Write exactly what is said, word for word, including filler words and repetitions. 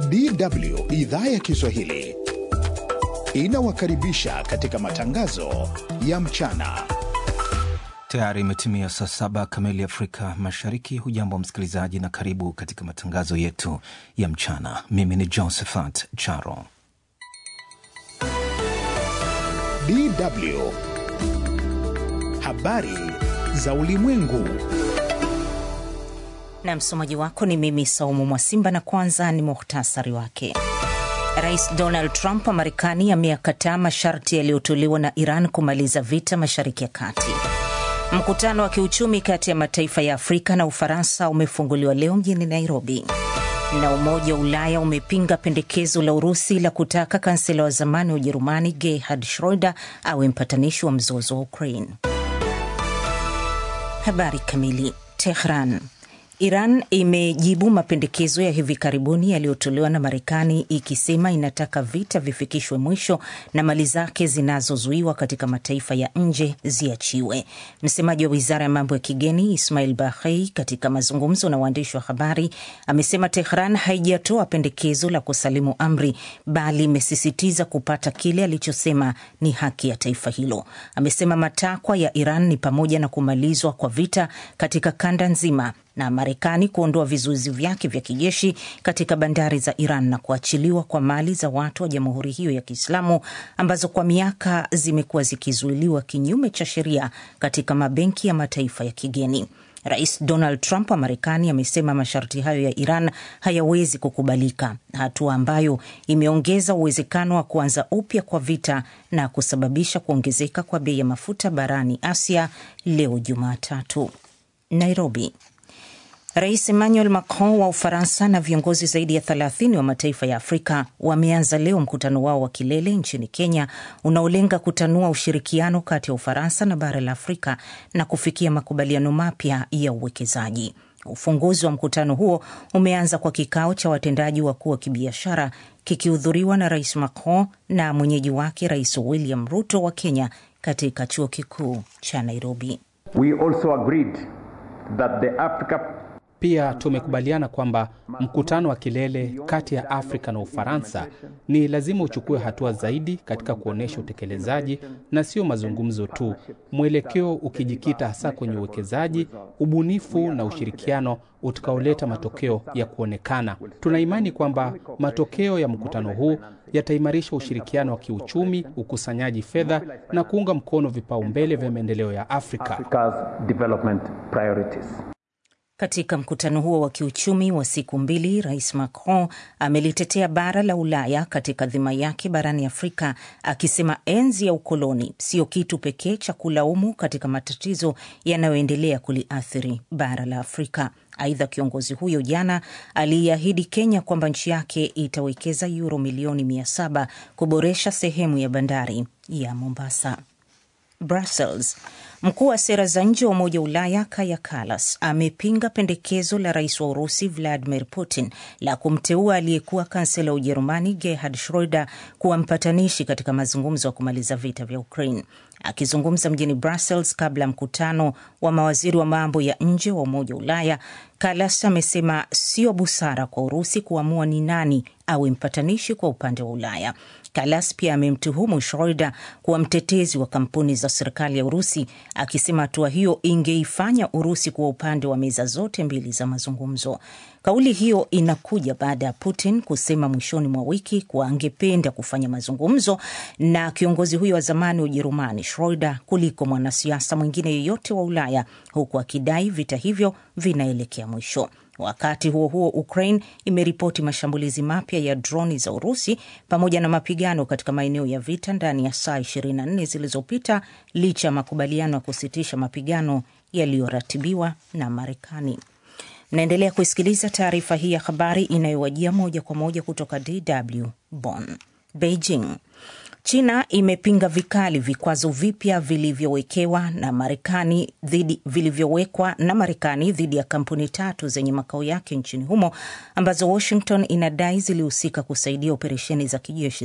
D W idhaa ya Kiswahili inawakaribisha katika matangazo ya mchana. Tayari imetimia saa saba kamili Afrika Mashariki. Hujambo msikilizaji na karibu katika matangazo yetu ya mchana. Mimi ni Josephat Charo. D W habari za ulimwengu. Na msomaji wako ni mimi Saumu Mwasimba, na kwanza ni muhtasari wake. Rais Donald Trump wa Marekani ameyakataa masharti yaliyotolewa na Iran kumaliza vita Mashariki ya Kati. Mkutano wa kiuchumi kati ya mataifa ya Afrika na Ufaransa umefunguliwa leo mjini Nairobi. Na Umoja wa Ulaya umepinga pendekezo la Urusi la kutaka kansela wa zamani wa Ujerumani Gerhard Schröder awe mpatanishi wa mzozo wa Ukraine. Habari kamili. Tehran. Iran imejibu mapendekezo ya hivi karibuni yaliyotolewa na Marekani ikisema inataka vita vifikishwe mwisho na mali zake zinazozuiwa katika mataifa ya nje ziachiwe. Msemaji wa Wizara ya Mambo ya Kigeni Ismail Baghei katika mazungumzo na waandishi wa habari amesema Tehran haijatoa pendekezo la kusalimu amri, bali imesisitiza kupata kile alichosema ni haki ya taifa hilo. Amesema matakwa ya Iran ni pamoja na kumalizwa kwa vita katika kanda nzima na Marekani kuondoa vizuizi vyake vya kijeshi katika bandari za Iran na kuachiliwa kwa mali za watu wa jamhuri hiyo ya Kiislamu ambazo kwa miaka zimekuwa zikizuiliwa kinyume cha sheria katika mabenki ya mataifa ya kigeni. Rais Donald Trump wa Marekani amesema masharti hayo ya Iran hayawezi kukubalika, hatua ambayo imeongeza uwezekano wa kuanza upya kwa vita na kusababisha kuongezeka kwa bei ya mafuta barani Asia leo Jumatatu. Nairobi. Rais Emmanuel Macron wa Ufaransa na viongozi zaidi ya thelathini wa mataifa ya Afrika wameanza leo mkutano wao wa kilele nchini Kenya unaolenga kutanua ushirikiano kati ya Ufaransa na bara la Afrika na kufikia makubaliano mapya ya uwekezaji. Ufunguzi wa mkutano huo umeanza kwa kikao cha watendaji wakuu wa kibiashara kikihudhuriwa na Rais Macron na mwenyeji wake Rais William Ruto wa Kenya katika chuo kikuu cha Nairobi. We also agreed that the Africa Pia tumekubaliana kwamba mkutano wa kilele kati ya Afrika na Ufaransa ni lazima uchukue hatua zaidi katika kuonesha utekelezaji na sio mazungumzo tu, mwelekeo ukijikita hasa kwenye uwekezaji, ubunifu na ushirikiano utakaoleta matokeo ya kuonekana. Tuna imani kwamba matokeo ya mkutano huu yataimarisha ushirikiano wa kiuchumi, ukusanyaji fedha na kuunga mkono vipaumbele vya maendeleo ya Afrika. Katika mkutano huo wa kiuchumi wa siku mbili, Rais Macron amelitetea bara la Ulaya katika dhima yake barani Afrika, akisema enzi ya ukoloni sio kitu pekee cha kulaumu katika matatizo yanayoendelea kuliathiri bara la Afrika. Aidha, kiongozi huyo jana aliahidi Kenya kwamba nchi yake itawekeza euro milioni mia saba kuboresha sehemu ya bandari ya Mombasa. Brussels. Mkuu wa sera za nje wa Umoja wa Ulaya Kaja Kallas amepinga pendekezo la rais wa Urusi Vladimir Putin la kumteua aliyekuwa kansela wa Ujerumani Gerhard Schröder kuwa mpatanishi katika mazungumzo ya kumaliza vita vya Ukraine. Akizungumza mjini Brussels kabla mkutano wa mawaziri wa mambo ya nje wa Umoja wa Ulaya, Kallas amesema sio busara kwa Urusi kuamua ni nani awe mpatanishi kwa upande wa Ulaya. Kallas pia amemtuhumu Schröder kuwa mtetezi wa kampuni za serikali ya Urusi, akisema hatua hiyo ingeifanya Urusi kuwa upande wa meza zote mbili za mazungumzo. Kauli hiyo inakuja baada ya Putin kusema mwishoni mwa wiki kuwa angependa kufanya mazungumzo na kiongozi huyo wa zamani wa Ujerumani Schröder kuliko mwanasiasa mwingine yeyote wa Ulaya, huku akidai vita hivyo vinaelekea mwisho. Wakati huo huo, Ukraine imeripoti mashambulizi mapya ya droni za Urusi pamoja na mapigano katika maeneo ya vita ndani ya saa ishirini na nne zilizopita, licha ya makubaliano ya kusitisha mapigano yaliyoratibiwa na Marekani. Mnaendelea kusikiliza taarifa hii ya habari inayowajia moja kwa moja kutoka D W Bonn. Beijing. China imepinga vikali vikwazo vipya vilivyowekewa na Marekani dhidi vilivyowekwa na Marekani dhidi ya kampuni tatu zenye makao yake nchini humo ambazo Washington inadai zilihusika kusaidia operesheni za kijeshi